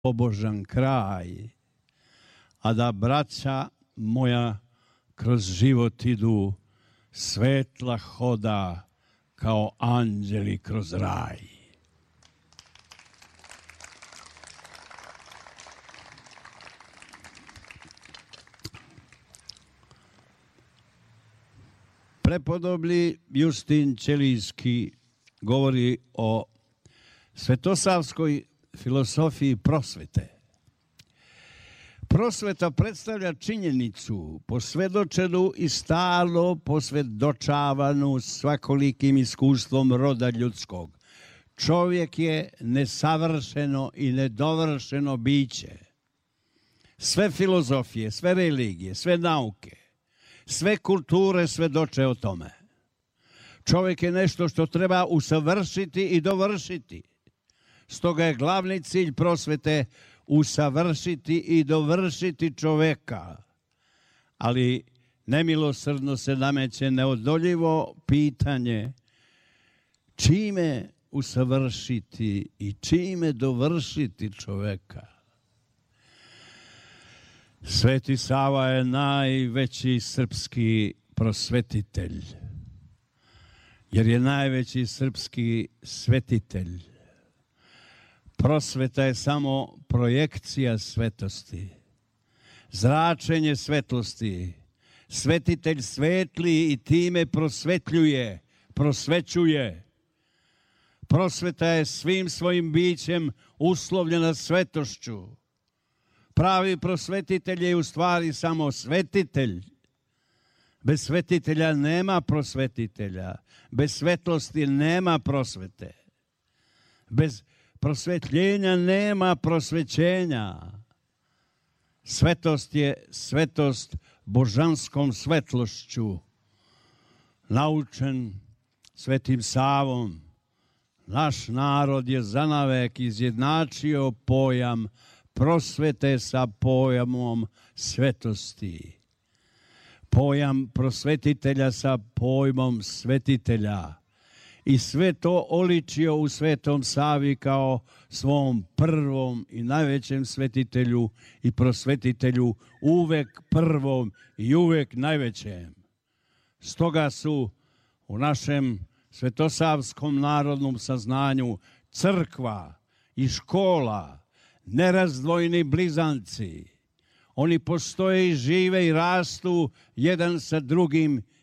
pobožan kraj, a da braća moja kroz život idu svetla hoda kao anđeli kroz raj. Prepodobni Justin Ćelijski govori o svetosavskoj filosofiji prosvete. Prosveta predstavlja činjenicu posvedočenu i stalno posvedočavanu svakolikim iskustvom roda ljudskog. Čovjek je nesavršeno i nedovršeno biće. Sve filozofije, sve religije, sve nauke, sve kulture svedoče o tome. Čovjek je nešto što treba usavršiti i dovršiti. Stoga je glavni cilj prosvete usavršiti i dovršiti čovjeka. Ali nemilosrdno se nameće neodoljivo pitanje čime usavršiti i čime dovršiti čovjeka. Sveti Sava je najveći srpski prosvetitelj, jer je najveći srpski svetitelj. Prosveta je samo projekcija svetosti, zračenje svetlosti. Svetitelj svetli i time prosvetljuje, prosvećuje. Prosveta je svim svojim bićem uslovljena svetošću. Pravi prosvetitelj je u stvari samo svetitelj. Bez svetitelja nema prosvetitelja. Bez svetlosti nema prosvete. Bez prosvetljenja nema prosvećenja. Svetost je svetost božanskom svetlošću. Naučen Svetim Savom, naš narod je zanavek izjednačio pojam prosvete sa pojamom svetosti. Pojam prosvetitelja sa pojmom svetitelja. I sve to oličio u Svetom Savi kao svom prvom i najvećem svetitelju i prosvetitelju, uvek prvom i uvek najvećem. Stoga su u našem svetosavskom narodnom saznanju crkva i škola nerazdvojni blizanci. Oni postoje i žive i rastu jedan sa drugim